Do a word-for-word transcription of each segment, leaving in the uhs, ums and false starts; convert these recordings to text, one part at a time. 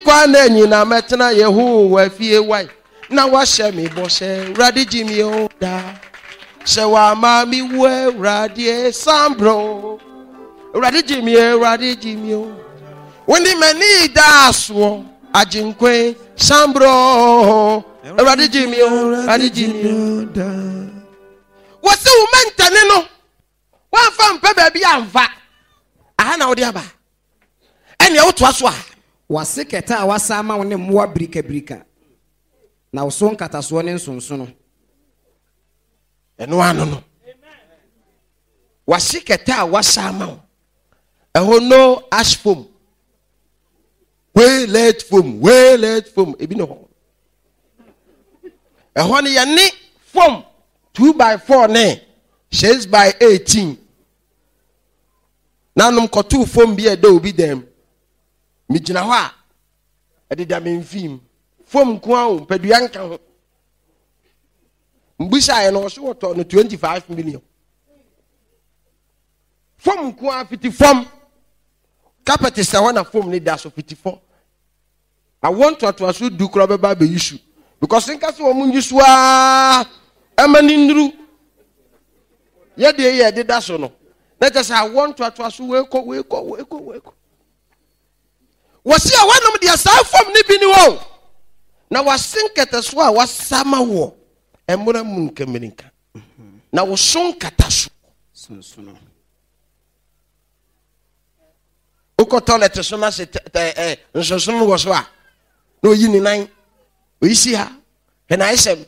Kwana nyina metena yehu wa fie wai na wa hye me bo hye rade jimi o da hye wa ma mi we rade sambro rade jimi rade jimi o woni mani da so ajinkwe sambro rade jimi o rade jimi da wose wo mentane no wa fa mpa ba bi amfa aha na wo de aba ene wo to aso a waseketa awasama wone mwa brika brika na uson kataso ne nsonsono eno ano no waseketa awasama eho no ash foam we let foam we let foam ebi no ho eho ne ye ne foam two by four ne six by eighteen nanum ko two foam bi e da obi dem mi gina ho a edida me mfim fom ko a pedua nka ho mbisa ye no so woto no twenty-five million fom ko a fifty fom carpet is na fom ni da so fifty-four I want to to so do kro beba be issue because nka so omun yisu a amani ndru ye de ye de da so no let us I want to to so we ko we ko we ko we ko wasi a wanom dia saa fom ni bi ni wo na wasinketa so a wasama wo emura mun kamirinka na wo son kataso sonsono o ko toilet so na se eh nsonsono wo so a no yi ni nan o yisi ha na isem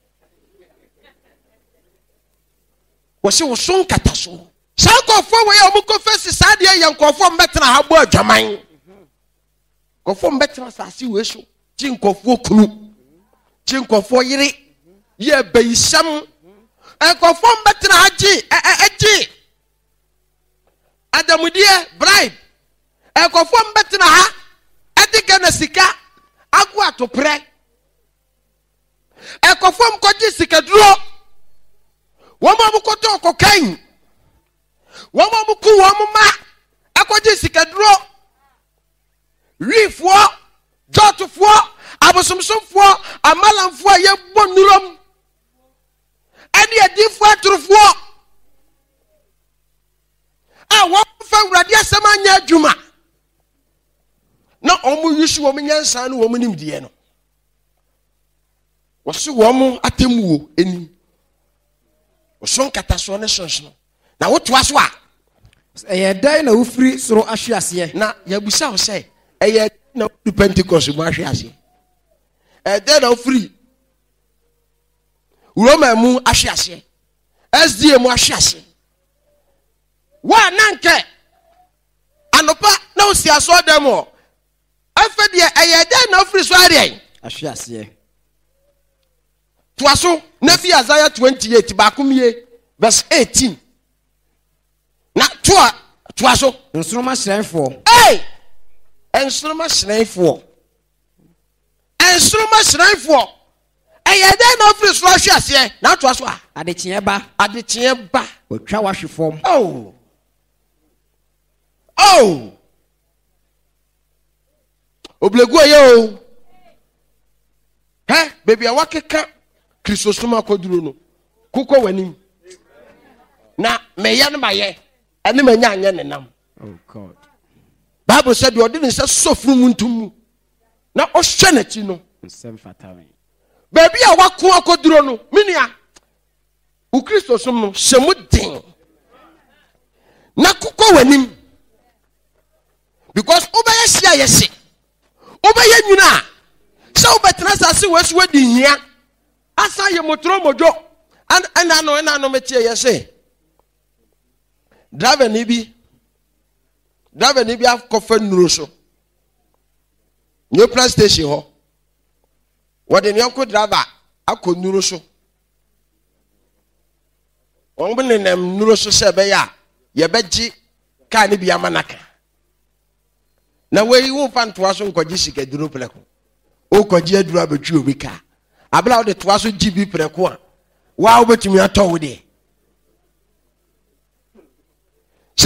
wasi wo son kataso saa ko fo we ya o mu ko fesi saa de ya nkofo mbetena ha bo adwaman kofo mbetena sasi we so ti nkofo kunu ti nkofo yire ye bayisam e kofo mbetena haji aji adamudie bribe e kofo mbetena ha adika na sika agu atopre e kofo mkoji sika duro womo bukoto kokain womo buku womo ma akoji sika duro rifo jotufo abosomsomfo amalamfo ye bonurom ade adifo atrufo a wo fa wurade asema nya adwuma na omu yusu wo nyansa no wo nimdie no wo se wo mu atemuo eni wo son kataso ne sonson na wo toa so a eye dai na ufiri soro ahwe ase na yabusa wo se eye na Pentecost mu ahwe ase eh dey na free Roma mu ahwe ase S D A mu ahwe ase wa nanke anopa na osi aso demo afa de eye dey na free so ade ahwe ase to aso na fi Isaiah twenty-eight ba kumie verse eighteen na to to aso nsoroma hrenfo hey enstroma hrenfo enstroma hrenfo eye dey na free so ahwe ase na to aso a adekye ba adekye ba otwa wahwe fom oh oh oblegu ayo he baby awakeka Christosoma koduro no kuko wanim na meya no maye ene manya anya nenam oh god Bible said you didn't say sofru muntum na ohwe na chi no nsem fatawe baby awako akoduro no minia u Christosom no shemudin na kuko wanim because obeye sia yesi obeye nyuna so obetena sase wesu wadi hia asa ye motro mojo and and ano and ano metie yesi driver ni bi driver ni bi akofa nuro so new place station ho wode ni onko driver akonuro so on bin nem nuro so se be ya ye beji ka ni bi amanaka na we wo fantoa so nkoji sika duro pleko o koji aduro abetwi obi ka abla wo de toa so G B pleko a wa wo betumi ato wo de sha wo betena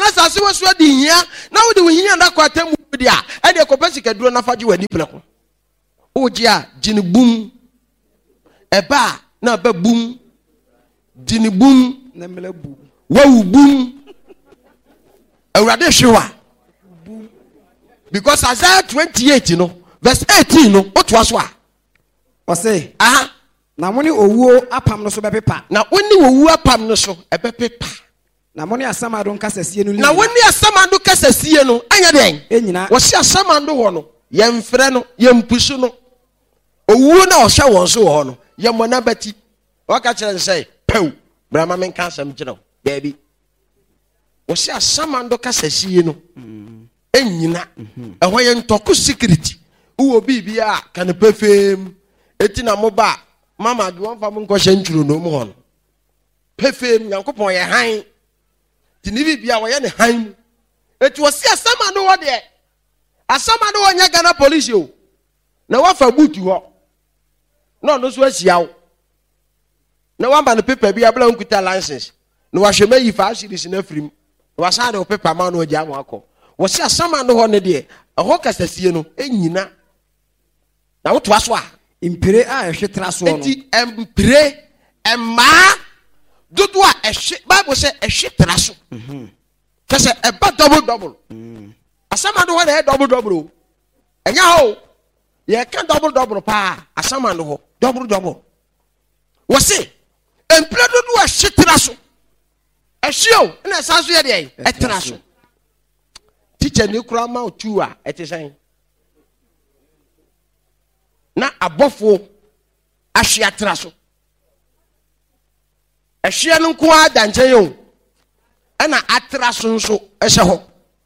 asase wo so di hia na wo de wo hia na kwata mu dia e de kopasi kaduro na faje wani pleko oji a jini bum eba na ba bum jini bum na mele bu wa bum awurade hwewa because Isaiah twenty-eight, you know, verse eighteen, no, what was what? O say, aha, na moni owuo apam no so be pepa. na woni owuo apam no so e be pepa. Na moni asamado nkasasie no. Na woni asamado kasasie no, anya den. Enyina. Wo se asamado ho no, ye mfre no, ye mpusu no. Owuo na o hwe won so ho no, ye mona bati. Waka kire say, pew, brama men kansam kire. Baby. Wo se asamado kasasie no. Enyina ehwo ye ntoko security uwo bibia kan pefem eti na moba mama de won fam nko hye nturo no mu hono pefem yankopon ye han ti ni bibia wo ye ne han eti wo si asama no wo de asama no wo nya Ghana police o na wa fa butu ho no no so ahia wo na wa ba no paper bia bla nkuta license no wa hwema yi fa series na frim wa sa de paper ma no agya mo akọ wasi asama no ho ne de ho kasasie no enyina na wo to aso a impire a ehwe traso no enti empire emma dodo a ehwe bible say ehwe traso mhm kase eba double double mhm asama no ho ne double double enya ho ye kan double double pa asama no ho double double wasi empire dodo a ehwe traso ehwe o na sanso ye de e traso teacher ni kura ma otu a ete na abofo ahwe atra so ahwe no nko ada nkyɛn o ɛna atra so nso ɛhyɛ hɔ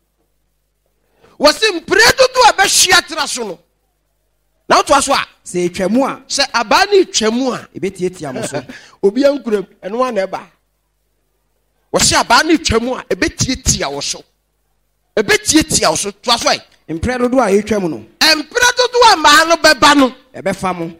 wɔsi mpire dodo a bɛhwe atra so no na woto aso a sɛ etwamu a sɛ aba ne etwamu a ebetietia mo so obi ankuram ɛno ana ɛba wɔsi aba ne etwamu a ebetietia wo so ebetietia wo so to aso ai impre dodo a etwamu no empire dodo a ma no beba no ebefa mo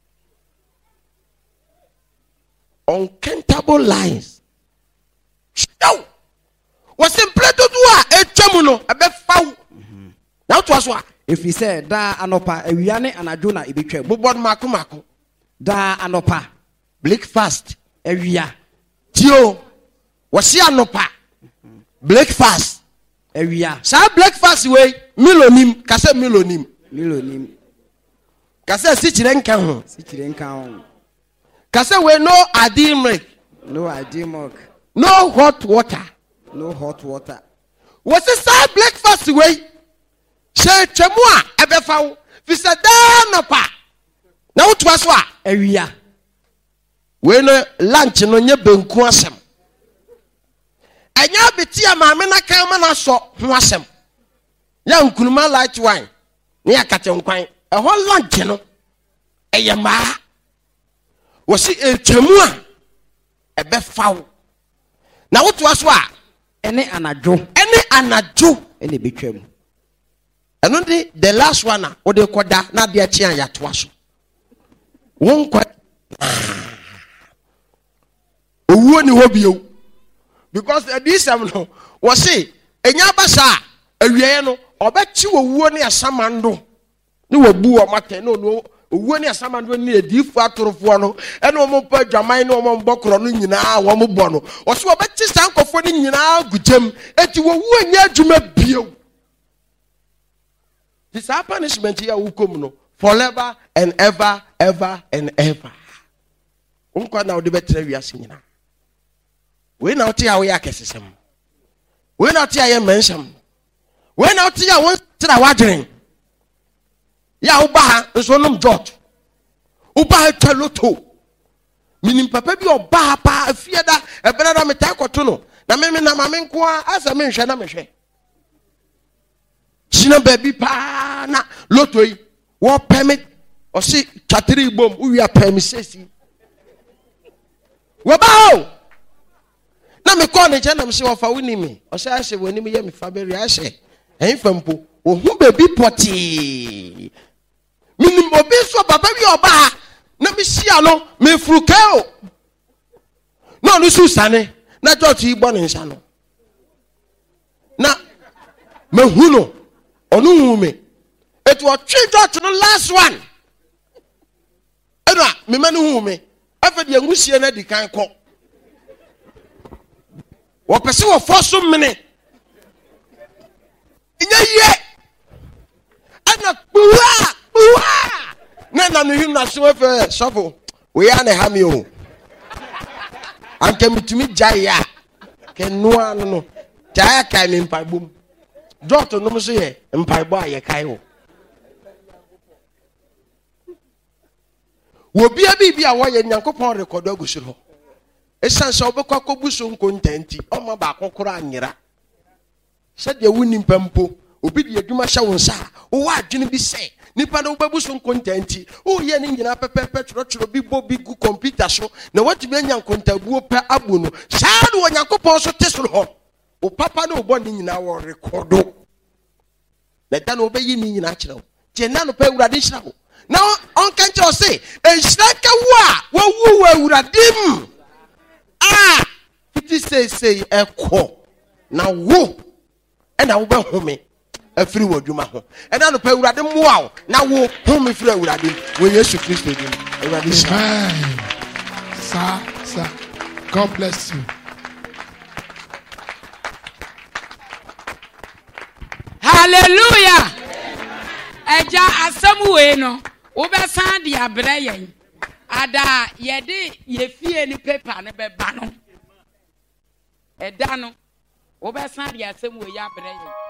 uncountable lines show was empire dodo a etwamu no ebefa wo na to aso a efiri sɛ da anopa awia ne anadwo na ebetwam bobod mako mako da anopa breakfast awia tio wasi anopa breakfast awia sa breakfast we milonim kase milonim milonim kase si kire nka ho si kire nka ho kase we no adi milk no adi milk no hot water no hot water wasi sa breakfast we she twemu a ebefa wo fi se da no pa na wo to aso a awia we no lunch no nye benku asem anya betia maame na kan ma na so ho asem ya nkunuma light wine ne akate nkwan ehọ lunch no eye ma wo si etwemu a ebefa wo na wo to aso a ene anadwo ene anadwo ene betwam eno de the last one a wo de koda na de achi an ya to aso won kwa owuo ni ho bio because this am no wo say enya basa awieye no obechi owuo ne asamando ne wabu o mate no no owuo ne asamando ne edifu atorofo no ene o mo pa dwaman ne o mo bokro no nyina wo mo bo no wo so obechi sankofo ne nyina gugem eti wowuo nya adwuma bio this punishment here will come no forever and ever ever and ever unkwa na odi betre wiase nyina we na oti a we akesesem we na oti a ye mensham we na oti a won tira wadwen ya uba ha nso nom George uba ha taloto minim papa bi oba ha pa afieda ebere na meta koto no na me me na ma me nko a asa me hwe na me hwe sina baby pa na loto yi wo permit o si chatiri bom we are permit wo ba o na me call ne je na me se wo fa woni me o se ase woni me ye me fa beri ase en fampo o hu baby poti minim obi so baba bi oba na me sia no me fruka o no no su sane na jot yi bo ne nsa no Mehuno. Onu me. It was three to the last one. Ena me manu hu me. Afa de angusie na di kan kɔ. Wo pese wo foso mene. Nya ye. Ana buwa, buwa. Na na no him na so fe sofo. We ya na ha me o. Anke mitumi jaya. Ke noa no no. Jaya kai me mpaibom. Doctor no so ye mpaibo aye kai o. Wo bia bibia wo ye Nyankopɔn record agusu ho. Esanse obekwa kobuso nkontanti o ma ba akokoro anyira. Se de wuni mpampo obi de adwuma hye wo nsa wo wa adwene bi se nipa no obebuso nkontanti o ye ne nyina pepepe tworo bi bo bi gu computer so na watumi anya nkontabuo pe abu no saa do Nyankopɔn so tesoro ho o papa no obo ni nyina wo recordo na da no obeyi ni nyina kyerɛ wo je na no pe Awurade hyira wo. Now, on can't you say, and Shraka wa, wo would have dim. Ah, it say, say, a call. Now, woo, and I will be home. A free word, you maho. And I'll pay with them. Wow, now, woo, home if you would have been. When you should please do it. Sir, sir, God bless you. Hallelujah. Eja asamuwe no. Obe san di abre yen ada ye de ye fie ni paper ne be ba no eda no obe san di asem we ya abre yen